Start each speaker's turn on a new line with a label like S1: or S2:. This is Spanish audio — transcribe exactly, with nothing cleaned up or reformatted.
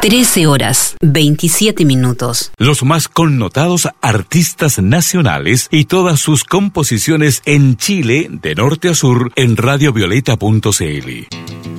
S1: trece horas, veintisiete minutos.
S2: Los más connotados artistas nacionales y todas sus composiciones en Chile, de norte a sur, en radio violeta punto c l.